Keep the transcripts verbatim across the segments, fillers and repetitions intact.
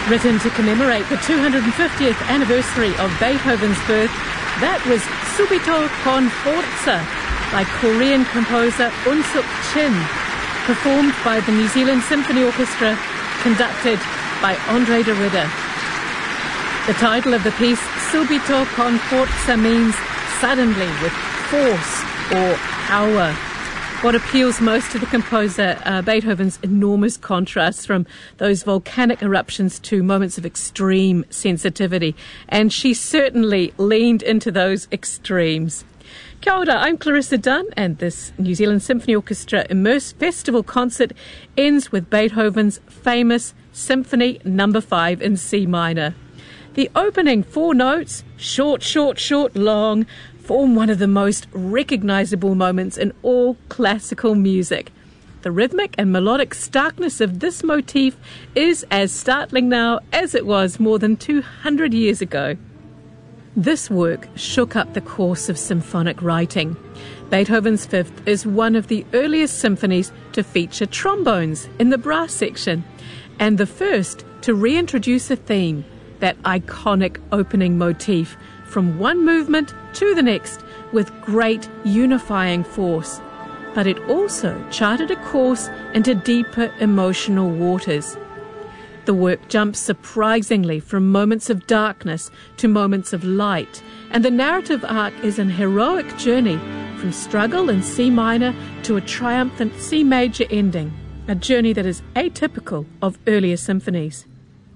Written to commemorate the two hundred fiftieth anniversary of Beethoven's birth, that was Subito con Forza by Korean composer Eun Suk Chin, performed by the New Zealand Symphony Orchestra, conducted by Andre de Ridder. The title of the piece, Subito con Forza, means suddenly, with force or power. What appeals most to the composer, uh, Beethoven's enormous contrasts from those volcanic eruptions to moments of extreme sensitivity. And she certainly leaned into those extremes. Kia ora, I'm Clarissa Dunn, and this New Zealand Symphony Orchestra Immerse Festival concert ends with Beethoven's famous Symphony Number five in C minor. The opening four notes, short, short, short, long, form one of the most recognisable moments in all classical music. The rhythmic and melodic starkness of this motif is as startling now as it was more than two hundred years ago. This work shook up the course of symphonic writing. Beethoven's Fifth is one of the earliest symphonies to feature trombones in the brass section, and the first to reintroduce a theme, that iconic opening motif, from one movement to the next with great unifying force. But it also charted a course into deeper emotional waters. The work jumps surprisingly from moments of darkness to moments of light, and the narrative arc is an heroic journey from struggle in C minor to a triumphant C major ending, a journey that is atypical of earlier symphonies.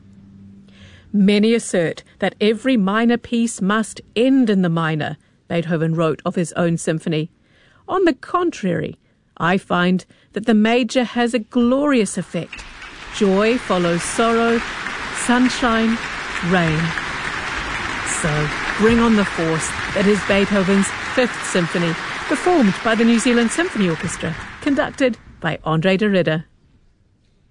Many assert that every minor piece must end in the minor, Beethoven wrote of his own symphony. On the contrary, I find that the major has a glorious effect. Joy follows sorrow, sunshine, rain. So, bring on the force that is Beethoven's Fifth Symphony, performed by the New Zealand Symphony Orchestra, conducted by Andre de Ridder.